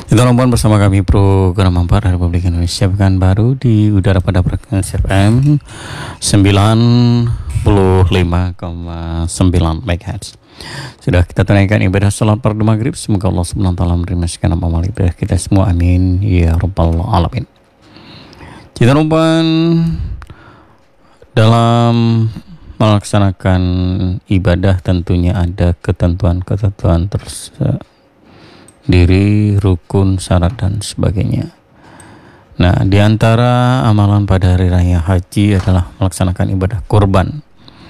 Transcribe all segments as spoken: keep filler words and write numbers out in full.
Itu rombongan bersama kami program Ampar Republik Indonesia Pekanbaru di udara pada frekuensi F M sembilan puluh lima koma sembilan MHz. Sudah kita tunaikan ibadah salat fardu maghrib. Semoga Allah subhanahu wa taala menerima segala amal ibadah kita semua, amin ya rabbal alamin. Kita rombongan dalam melaksanakan ibadah tentunya ada ketentuan-ketentuan tersendiri, rukun, syarat dan sebagainya. Nah, di antara amalan pada hari raya haji adalah melaksanakan ibadah kurban.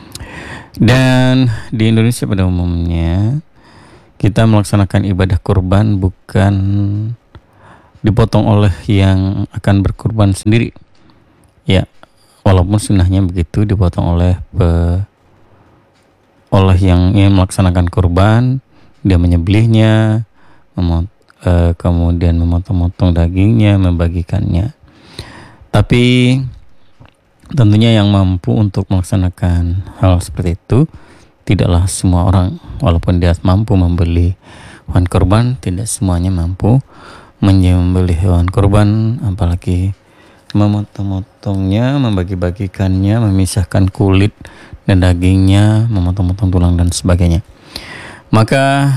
Dan di Indonesia pada umumnya kita melaksanakan ibadah kurban bukan dipotong oleh yang akan berkurban sendiri. Ya, walaupun sunnahnya begitu, dipotong oleh pe, oleh yang ingin melaksanakan kurban, dia menyembelihnya, memot, e, kemudian memotong-motong dagingnya, membagikannya. Tapi tentunya yang mampu untuk melaksanakan hal seperti itu tidaklah semua orang. Walaupun dia mampu membeli hewan kurban, tidak semuanya mampu menyembelih hewan kurban, apalagi memotong-motongnya, membagi-bagikannya, memisahkan kulit dan dagingnya, memotong-motong tulang dan sebagainya. Maka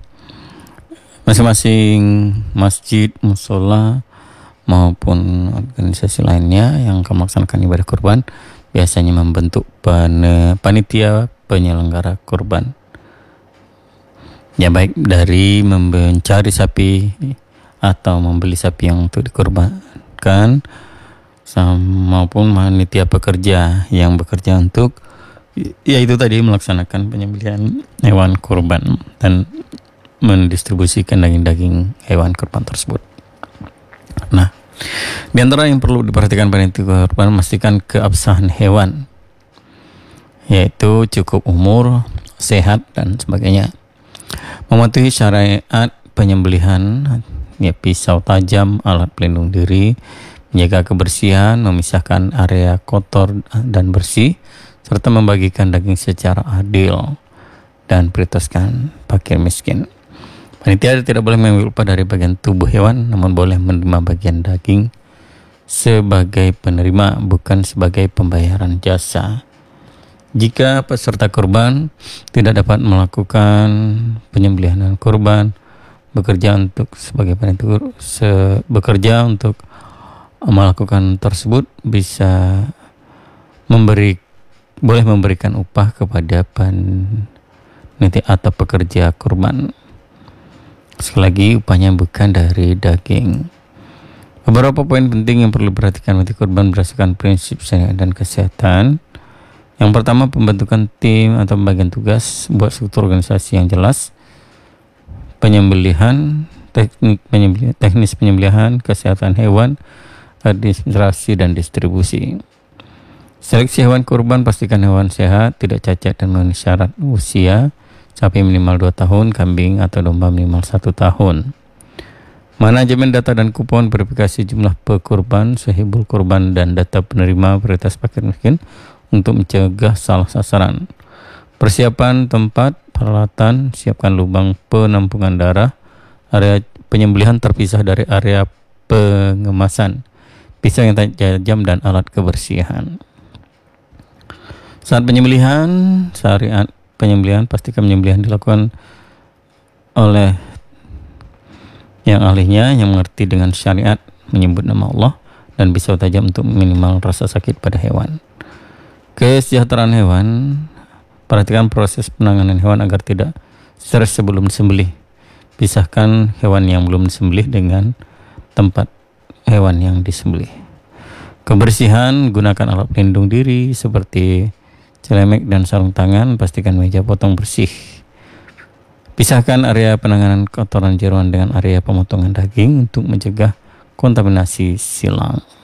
masing-masing masjid, musola maupun organisasi lainnya yang akan melaksanakan ibadah kurban biasanya membentuk pan- panitia penyelenggara kurban. Ya, baik dari mencari sapi atau membeli sapi yang untuk dikurbankan, maupun panitia pekerja yang bekerja untuk yaitu tadi melaksanakan penyembelihan hewan kurban dan mendistribusikan daging-daging hewan kurban tersebut. Nah, di antara yang perlu diperhatikan panitia kurban, memastikan keabsahan hewan, yaitu cukup umur, sehat dan sebagainya. Mematuhi syariat penyembelihan, ya, pisau tajam, alat pelindung diri, menjaga kebersihan, memisahkan area kotor dan bersih, serta membagikan daging secara adil dan prioritaskan fakir miskin. Panitia tidak boleh mengambil upah dari bagian tubuh hewan, namun boleh menerima bagian daging sebagai penerima, bukan sebagai pembayaran jasa. Jika peserta kurban tidak dapat melakukan penyembelihan kurban, bekerja untuk sebagai panitia se, bekerja untuk melakukan tersebut bisa memberi boleh memberikan upah kepada panitia atau pekerja kurban. Sekali lagi, upahnya bukan dari daging. Beberapa poin penting yang perlu diperhatikan panitia kurban berdasarkan prinsip syariat dan kesehatan. Yang pertama, pembentukan tim atau pembagian tugas, buat struktur organisasi yang jelas, penyembelihan, teknik penyembelihan, teknis penyembelihan, kesehatan hewan, administrasi dan distribusi. Seleksi hewan kurban, pastikan hewan sehat, tidak cacat dan memenuhi syarat usia. Sapi minimal dua tahun, kambing atau domba minimal satu tahun. Manajemen data dan kupon, verifikasi jumlah pekurban, sahibul kurban dan data penerima prioritas fakir miskin untuk mencegah salah sasaran. Persiapan tempat, peralatan, siapkan lubang penampungan darah, area penyembelihan terpisah dari area pengemasan, pisau yang tajam dan alat kebersihan. Saat penyembelihan, syariat penyembelihan, pastikan penyembelihan dilakukan oleh yang ahlinya yang mengerti dengan syariat, menyebut nama Allah dan pisau tajam untuk minimal rasa sakit pada hewan. Kesejahteraan hewan, perhatikan proses penanganan hewan agar tidak stres sebelum disembelih. Pisahkan hewan yang belum disembelih dengan tempat hewan yang disembelih. Kebersihan, gunakan alat pelindung diri seperti celemek dan sarung tangan, pastikan meja potong bersih. Pisahkan area penanganan kotoran jeroan dengan area pemotongan daging untuk mencegah kontaminasi silang.